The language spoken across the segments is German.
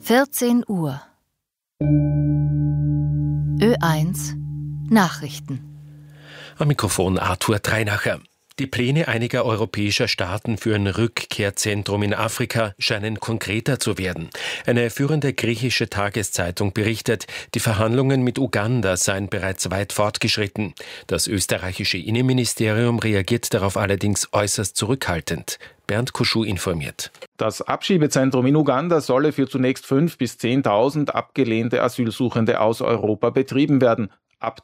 14 Uhr. Ö1 Nachrichten. Am Mikrofon Arthur Dreinacher. Die Pläne einiger europäischer Staaten für ein Rückkehrzentrum in Afrika scheinen konkreter zu werden. Eine führende griechische Tageszeitung berichtet, die Verhandlungen mit Uganda seien bereits weit fortgeschritten. Das österreichische Innenministerium reagiert darauf allerdings äußerst zurückhaltend. Bernd Kuschu informiert. Das Abschiebezentrum in Uganda solle für zunächst 5.000 bis 10.000 abgelehnte Asylsuchende aus Europa betrieben werden. Ab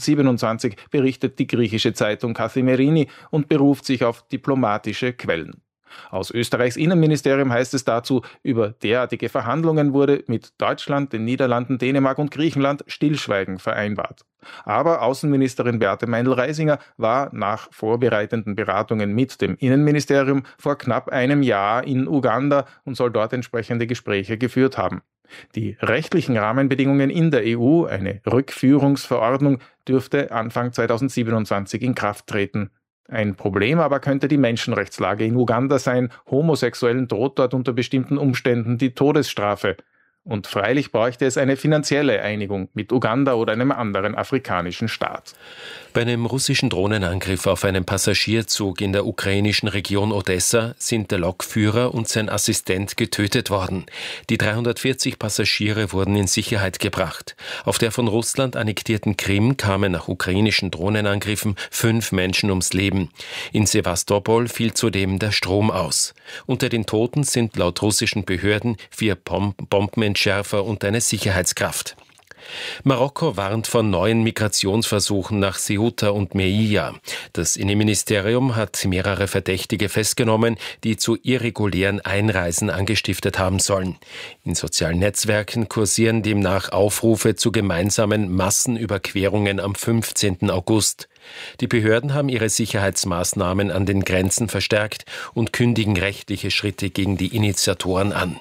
2027 berichtet die griechische Zeitung Kathimerini und beruft sich auf diplomatische Quellen. Aus Österreichs Innenministerium heißt es dazu, über derartige Verhandlungen wurde mit Deutschland, den Niederlanden, Dänemark und Griechenland Stillschweigen vereinbart. Aber Außenministerin Beate Meindl-Reisinger war nach vorbereitenden Beratungen mit dem Innenministerium vor knapp einem Jahr in Uganda und soll dort entsprechende Gespräche geführt haben. Die rechtlichen Rahmenbedingungen in der EU, eine Rückführungsverordnung, dürfte Anfang 2027 in Kraft treten. Ein Problem aber könnte die Menschenrechtslage in Uganda sein. Homosexuellen droht dort unter bestimmten Umständen die Todesstrafe. Und freilich bräuchte es eine finanzielle Einigung mit Uganda oder einem anderen afrikanischen Staat. Bei einem russischen Drohnenangriff auf einen Passagierzug in der ukrainischen Region Odessa sind der Lokführer und sein Assistent getötet worden. Die 340 Passagiere wurden in Sicherheit gebracht. Auf der von Russland annektierten Krim kamen nach ukrainischen Drohnenangriffen 5 Menschen ums Leben. In Sewastopol fiel zudem der Strom aus. Unter den Toten sind laut russischen Behörden 4 Bombenentschärfer und eine Sicherheitskraft. Marokko warnt vor neuen Migrationsversuchen nach Ceuta und Melilla. Das Innenministerium hat mehrere Verdächtige festgenommen, die zu irregulären Einreisen angestiftet haben sollen. In sozialen Netzwerken kursieren demnach Aufrufe zu gemeinsamen Massenüberquerungen am 15. August. Die Behörden haben ihre Sicherheitsmaßnahmen an den Grenzen verstärkt und kündigen rechtliche Schritte gegen die Initiatoren an.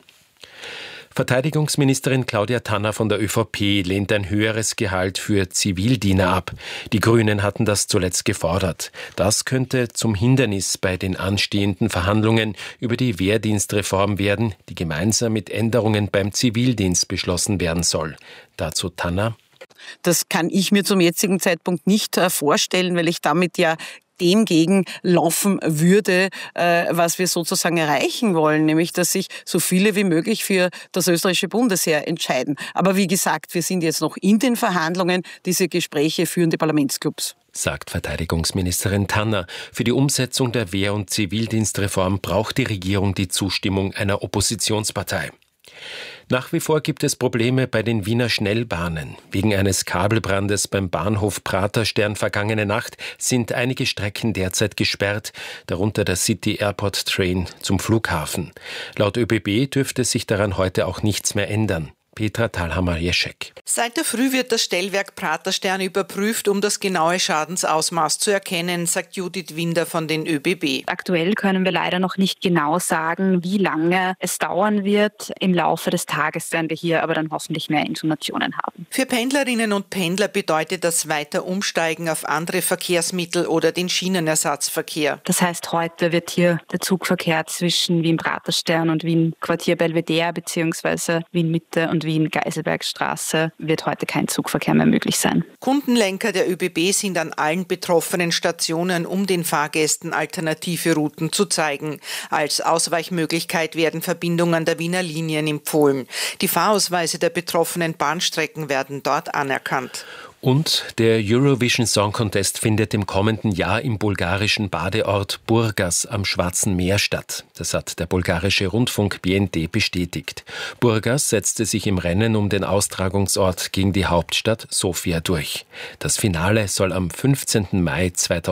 Verteidigungsministerin Claudia Tanner von der ÖVP lehnt ein höheres Gehalt für Zivildiener ab. Die Grünen hatten das zuletzt gefordert. Das könnte zum Hindernis bei den anstehenden Verhandlungen über die Wehrdienstreform werden, die gemeinsam mit Änderungen beim Zivildienst beschlossen werden soll. Dazu Tanner. Das kann ich mir zum jetzigen Zeitpunkt nicht vorstellen, weil ich damit ja dem gegenlaufen würde, was wir sozusagen erreichen wollen, nämlich dass sich so viele wie möglich für das österreichische Bundesheer entscheiden. Aber wie gesagt, wir sind jetzt noch in den Verhandlungen. Diese Gespräche führen die Parlamentsclubs. Sagt Verteidigungsministerin Tanner. Für die Umsetzung der Wehr- und Zivildienstreform braucht die Regierung die Zustimmung einer Oppositionspartei. Nach wie vor gibt es Probleme bei den Wiener Schnellbahnen. Wegen eines Kabelbrandes beim Bahnhof Praterstern vergangene Nacht sind einige Strecken derzeit gesperrt, darunter der City Airport Train zum Flughafen. Laut ÖBB dürfte sich daran heute auch nichts mehr ändern. Petra Thalhammer-Jeschek. Seit der Früh wird das Stellwerk Praterstern überprüft, um das genaue Schadensausmaß zu erkennen, sagt Judith Winder von den ÖBB. Aktuell können wir leider noch nicht genau sagen, wie lange es dauern wird. Im Laufe des Tages werden wir hier aber dann hoffentlich mehr Informationen haben. Für Pendlerinnen und Pendler bedeutet das weiter Umsteigen auf andere Verkehrsmittel oder den Schienenersatzverkehr. Das heißt, heute wird hier der Zugverkehr zwischen Wien-Praterstern und Wien-Quartier Belvedere bzw. Wien-Mitte und Wien-Geiselbergstraße wird heute kein Zugverkehr mehr möglich sein. Kundenlenker der ÖBB sind an allen betroffenen Stationen, um den Fahrgästen alternative Routen zu zeigen. Als Ausweichmöglichkeit werden Verbindungen der Wiener Linien empfohlen. Die Fahrausweise der betroffenen Bahnstrecken werden dort anerkannt. Und der Eurovision Song Contest findet im kommenden Jahr im bulgarischen Badeort Burgas am Schwarzen Meer statt. Das hat der bulgarische Rundfunk BND bestätigt. Burgas setzte sich im Rennen um den Austragungsort gegen die Hauptstadt Sofia durch. Das Finale soll am 15. Mai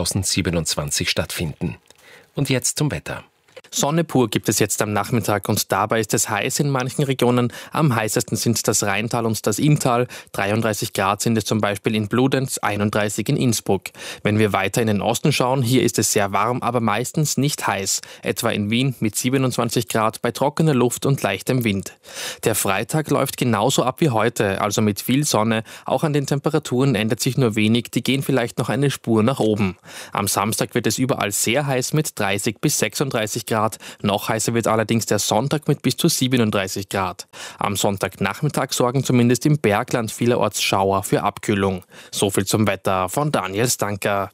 2027 stattfinden. Und jetzt zum Wetter. Sonne pur gibt es jetzt am Nachmittag und dabei ist es heiß in manchen Regionen. Am heißesten sind das Rheintal und das Inntal. 33 Grad sind es zum Beispiel in Bludenz, 31 in Innsbruck. Wenn wir weiter in den Osten schauen, hier ist es sehr warm, aber meistens nicht heiß. Etwa in Wien mit 27 Grad bei trockener Luft und leichtem Wind. Der Freitag läuft genauso ab wie heute, also mit viel Sonne. Auch an den Temperaturen ändert sich nur wenig, die gehen vielleicht noch eine Spur nach oben. Am Samstag wird es überall sehr heiß mit 30 bis 36 Grad. Grad. Noch heißer wird allerdings der Sonntag mit bis zu 37 Grad. Am Sonntagnachmittag sorgen zumindest im Bergland vielerorts Schauer für Abkühlung. So viel zum Wetter von Daniel Stanker.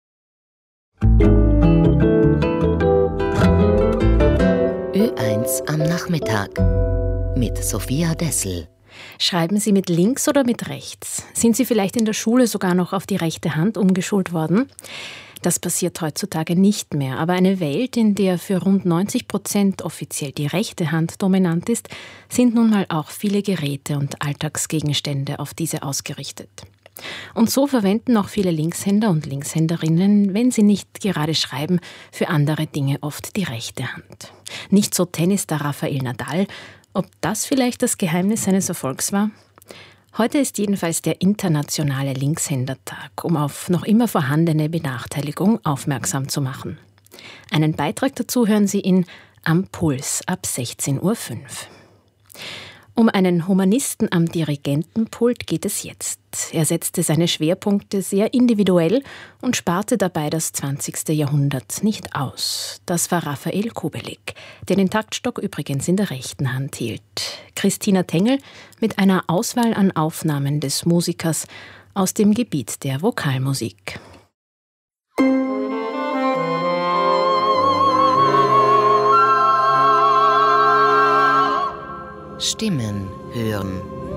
Ö1 am Nachmittag mit Sophia Dessel. Schreiben Sie mit links oder mit rechts? Sind Sie vielleicht in der Schule sogar noch auf die rechte Hand umgeschult worden? Das passiert heutzutage nicht mehr, aber eine Welt, in der für rund 90% offiziell die rechte Hand dominant ist, sind nun mal auch viele Geräte und Alltagsgegenstände auf diese ausgerichtet. Und so verwenden auch viele Linkshänder und Linkshänderinnen, wenn sie nicht gerade schreiben, für andere Dinge oft die rechte Hand. Nicht so Tennisstar Rafael Nadal. Ob das vielleicht das Geheimnis seines Erfolgs war? Heute ist jedenfalls der internationale Linkshändertag, um auf noch immer vorhandene Benachteiligung aufmerksam zu machen. Einen Beitrag dazu hören Sie in Am Puls ab 16:05 Uhr. Um einen Humanisten am Dirigentenpult geht es jetzt. Er setzte seine Schwerpunkte sehr individuell und sparte dabei das 20. Jahrhundert nicht aus. Das war Raphael Kubelik, der den Taktstock übrigens in der rechten Hand hielt. Christina Tengel mit einer Auswahl an Aufnahmen des Musikers aus dem Gebiet der Vokalmusik. Stimmen hören.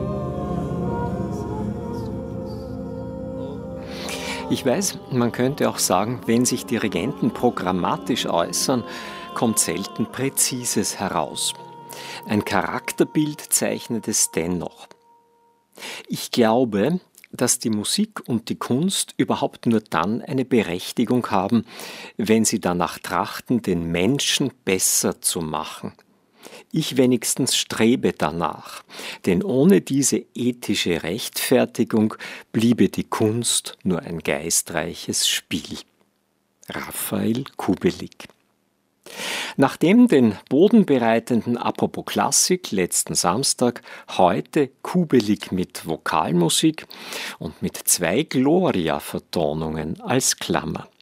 Ich weiß, man könnte auch sagen, wenn sich Dirigenten programmatisch äußern, kommt selten Präzises heraus. Ein Charakterbild zeichnet es dennoch. Ich glaube, dass die Musik und die Kunst überhaupt nur dann eine Berechtigung haben, wenn sie danach trachten, den Menschen besser zu machen. Ich wenigstens strebe danach, denn ohne diese ethische Rechtfertigung bliebe die Kunst nur ein geistreiches Spiel. Raphael Kubelik. Nachdem den bodenbereitenden Apropos Klassik letzten Samstag, heute Kubelik mit Vokalmusik und mit 2 Gloria-Vertonungen als Klammer.